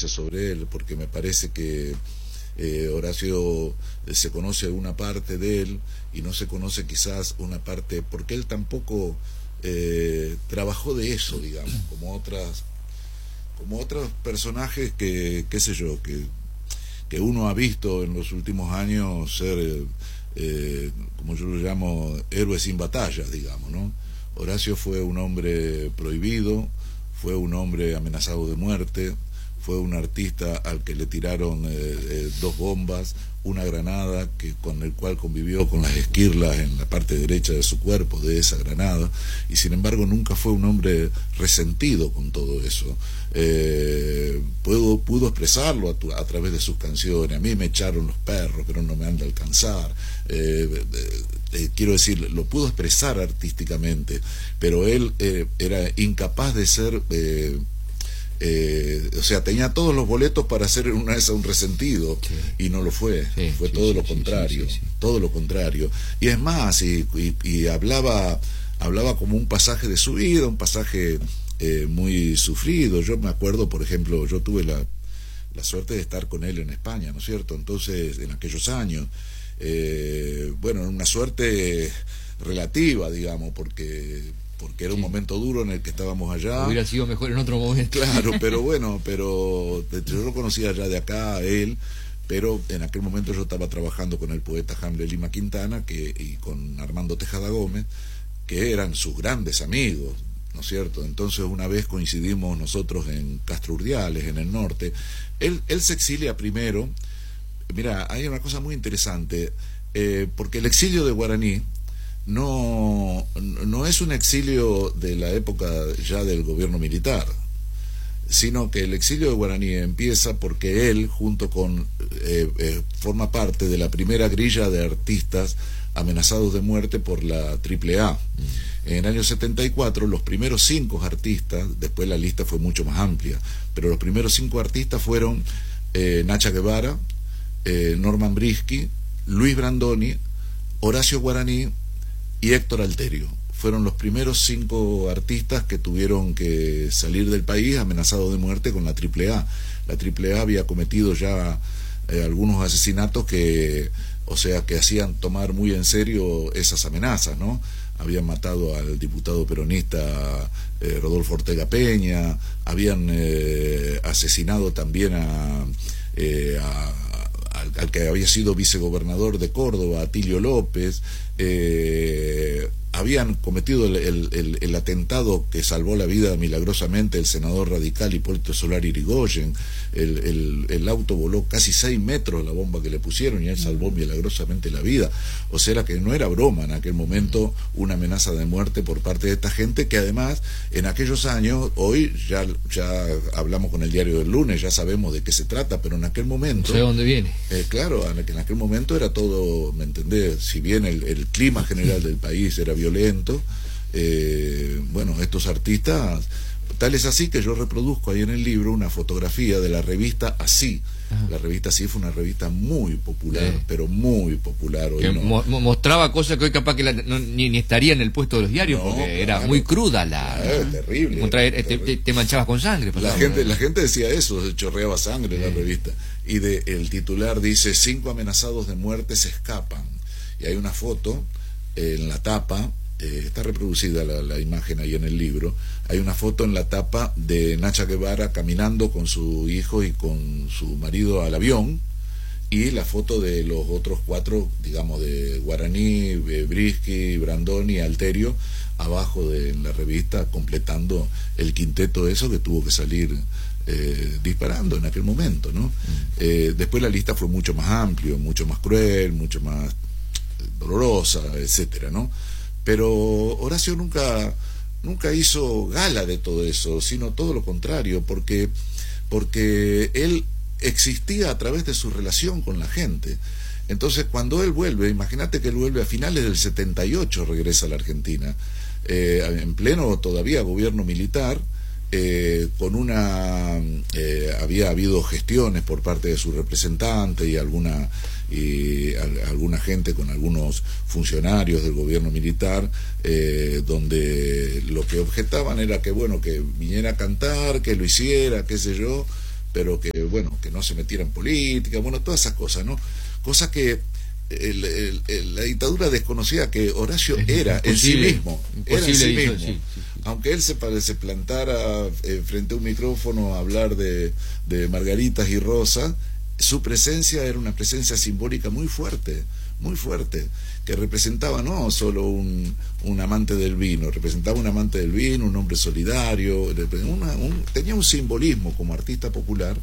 noticias sobre él, porque me parece que Horacio se conoce una parte de él y no se conoce quizás una parte, porque él tampoco trabajó de eso, digamos, como otros personajes que, qué sé yo, que uno ha visto en los últimos años ser, como yo lo llamo, héroes sin batallas, digamos, ¿no? Horacio fue un hombre prohibido, fue un hombre amenazado de muerte, fue un artista al que le tiraron 2 bombas, una granada con el cual convivió con las esquirlas en la parte derecha de su cuerpo de esa granada, y sin embargo nunca fue un hombre resentido con todo eso. Pudo expresarlo a través de sus canciones. A mí me echaron los perros, pero no me han de alcanzar. Quiero decir, lo pudo expresar artísticamente, pero él era incapaz de ser... o sea, tenía todos los boletos para hacer una vez un resentido, sí, y no lo fue, fue todo lo contrario, todo lo contrario. Y es más, y hablaba como un pasaje de su vida, un pasaje muy sufrido. Yo me acuerdo, por ejemplo, yo tuve la suerte de estar con él en España, ¿no es cierto? Entonces, en aquellos años, bueno, una suerte relativa, digamos, porque era un momento duro en el que estábamos allá. Hubiera sido mejor en otro momento. Claro, pero bueno, yo lo conocía ya de acá a él, pero en aquel momento yo estaba trabajando con el poeta Hamlet Lima Quintana y con Armando Tejada Gómez, que eran sus grandes amigos, ¿no es cierto? Entonces una vez coincidimos nosotros en Castro Urdiales, en el norte. Él se exilia primero. Mira, hay una cosa muy interesante, porque el exilio de Guaraní no es un exilio de la época ya del gobierno militar, sino que el exilio de Guaraní empieza porque él, junto con forma parte de la primera grilla de artistas amenazados de muerte por la AAA. En el año 74, los primeros 5 artistas, después la lista fue mucho más amplia, pero los primeros 5 artistas fueron Nacha Guevara, Norman Brisky, Luis Brandoni, Horacio Guaraní y Héctor Alterio. Fueron los primeros 5 artistas que tuvieron que salir del país amenazados de muerte con la AAA. La AAA había cometido ya algunos asesinatos que hacían tomar muy en serio esas amenazas, ¿no? Habían matado al diputado peronista Rodolfo Ortega Peña, habían asesinado también al que había sido vicegobernador de Córdoba, Atilio López. Habían cometido el atentado que salvó la vida milagrosamente el senador radical Hipólito Solari Irigoyen. El auto voló casi 6 metros, la bomba que le pusieron, y él salvó milagrosamente la vida. O sea que no era broma en aquel momento una amenaza de muerte por parte de esta gente, que además en aquellos años, hoy ya hablamos con el Diario del Lunes, ya sabemos de qué se trata, pero en aquel momento... No sé dónde viene. Claro, en aquel momento era todo, ¿me entendés? Si bien el clima general del país era violento, bueno, estos artistas, tal es así que yo reproduzco ahí en el libro una fotografía de la revista Así. La revista Así fue una revista muy popular, pero muy popular. Hoy que no. Mostraba cosas que hoy capaz que ni estaría en el puesto de los diarios, porque claro, era muy cruda terrible, te manchabas con sangre. La gente decía eso, se chorreaba sangre en la revista. Y el titular dice: 5 amenazados de muerte se escapan. Y hay una foto en la tapa, está reproducida la imagen ahí en el libro. Hay una foto en la tapa de Nacha Guevara caminando con su hijo y con su marido al avión, y la foto de los otros 4, digamos, de Guaraní, Brisky, Brandoni, Alterio, abajo de la revista, completando el quinteto eso que tuvo que salir disparando en aquel momento, ¿no? Después la lista fue mucho más amplio, mucho más cruel, mucho más dolorosa, etcétera, ¿no? Pero Horacio nunca hizo gala de todo eso, sino todo lo contrario, porque él existía a través de su relación con la gente. Entonces, cuando él vuelve, imagínate que él vuelve a finales del 78, regresa a la Argentina, en pleno todavía gobierno militar, había habido gestiones por parte de su representante y alguna gente con algunos funcionarios del gobierno militar, donde lo que objetaban era que, bueno, que viniera a cantar, que lo hiciera, qué sé yo, pero que, bueno, que no se metiera en política, bueno, todas esas cosas, ¿no? Cosas que la dictadura desconocía que Horacio era en sí mismo, era en sí mismo. Sí. Aunque él se plantara frente a un micrófono a hablar de margaritas y rosas, su presencia era una presencia simbólica muy fuerte, que representaba no solo un amante del vino, representaba un amante del vino, un hombre solidario, tenía un simbolismo como artista popular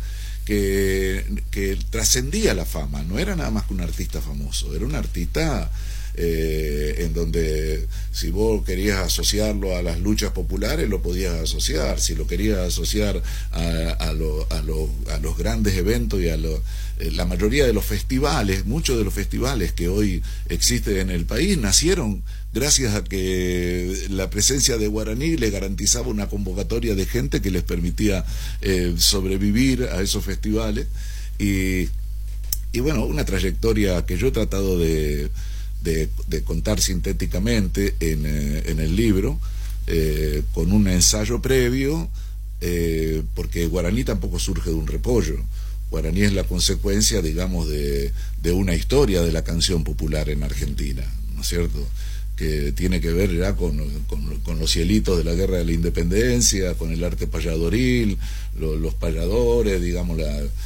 que trascendía la fama, no era nada más que un artista famoso, era un artista en donde si vos querías asociarlo a las luchas populares lo podías asociar, si lo querías asociar a los grandes eventos y a la mayoría de los festivales, muchos de los festivales que hoy existen en el país nacieron gracias a que la presencia de Guaraní le garantizaba una convocatoria de gente que les permitía sobrevivir a esos festivales y bueno, una trayectoria que yo he tratado de contar sintéticamente en el libro, con un ensayo previo, porque Guaraní tampoco surge de un repollo. Guaraní es la consecuencia, digamos, de una historia de la canción popular en Argentina, ¿no es cierto?, que tiene que ver ya con los cielitos de la Guerra de la Independencia, con el arte payadoril, los payadores, digamos,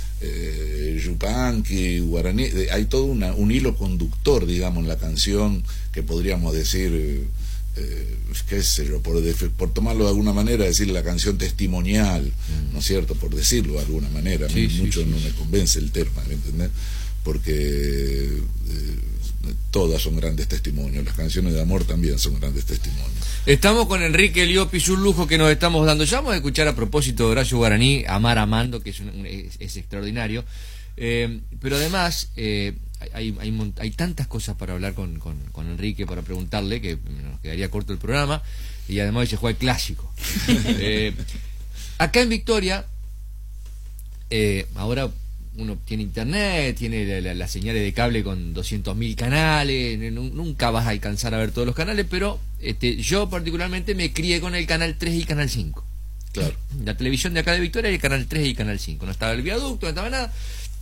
Yupanqui, Guaraní. Hay todo un hilo conductor, digamos, en la canción, que podríamos decir, qué sé yo, por tomarlo de alguna manera, decir la canción testimonial, ¿no es cierto?, por decirlo de alguna manera. Sí, mucho no me convence el término, ¿me entendés? Porque todas son grandes testimonios, las canciones de amor también son grandes testimonios. Estamos con Enrique Liopi, es un lujo que nos estamos dando. Ya vamos a escuchar a propósito de Horacio Guaraní, Amar Amando, que es extraordinario, pero además hay tantas cosas para hablar con Enrique, para preguntarle, que nos quedaría corto el programa, y además se juega el clásico. Acá en Victoria, ahora uno tiene internet, tiene las señales de cable con 200.000 canales, nunca vas a alcanzar a ver todos los canales, pero yo particularmente me crié con el canal 3 y canal 5. Claro. La televisión de acá de Victoria era el canal 3 y canal 5. No estaba el viaducto, no estaba nada.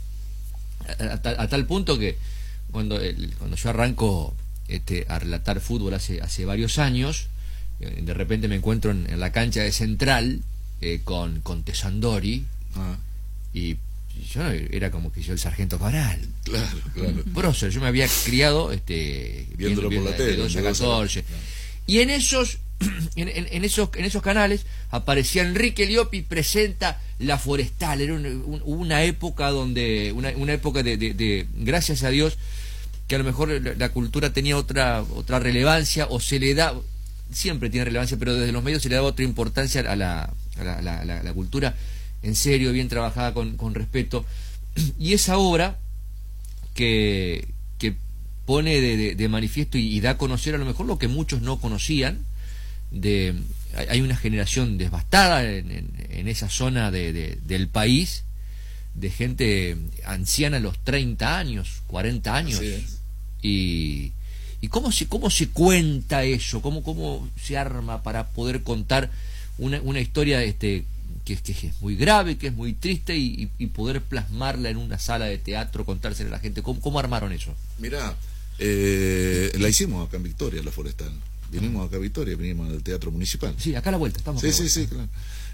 A tal punto que cuando yo arranco a relatar fútbol hace varios años, de repente me encuentro en la cancha de Central con Tesandori, y yo era como que yo el sargento Cabral. Claro. Prócer, yo me había criado viéndolo por la tele, 12 a 14. Y en esos canales aparecía Enrique Liopi, presenta La Forestal. Era una época donde una época de gracias a Dios, que a lo mejor la cultura tenía otra relevancia, o se le da, siempre tiene relevancia, pero desde los medios se le daba otra importancia a la cultura, en serio, bien trabajada, con respeto. Y esa obra que pone de manifiesto y da a conocer a lo mejor lo que muchos no conocían, hay una generación devastada en esa zona del país, de gente anciana a los 30 años, 40 años. Y cómo se cuenta eso, cómo se arma para poder contar una historia que es muy grave, que es muy triste, y poder plasmarla en una sala de teatro, contársela a la gente. ¿Cómo armaron eso? Mirá, la hicimos acá en Victoria, La Forestal. Vinimos acá a Victoria, vinimos al Teatro Municipal. Sí, acá a la vuelta, estamos. Sí, claro.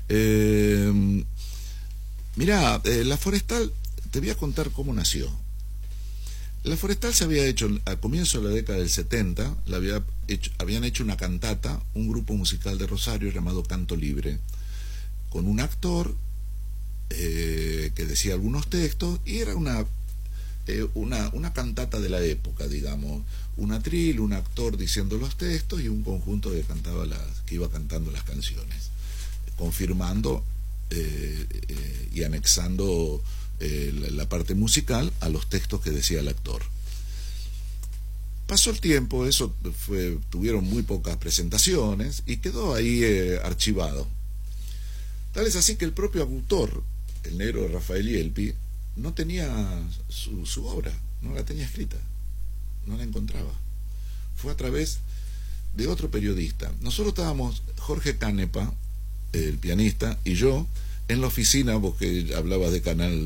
Mirá, La Forestal, te voy a contar cómo nació. La Forestal se había hecho a comienzo de la década del 70, habían hecho una cantata, un grupo musical de Rosario llamado Canto Libre, con un actor que decía algunos textos, y era una cantata de la época, digamos, un atril, un actor diciendo los textos y un conjunto que iba cantando las canciones, confirmando y anexando la parte musical a los textos que decía el actor. Pasó el tiempo, tuvieron muy pocas presentaciones y quedó ahí archivado. Tal es así que el propio autor, el negro Rafael Yelpi, no tenía su obra, no la tenía escrita, no la encontraba. Fue a través de otro periodista. Nosotros estábamos, Jorge Canepa, el pianista, y yo, en la oficina, vos que hablabas de Canal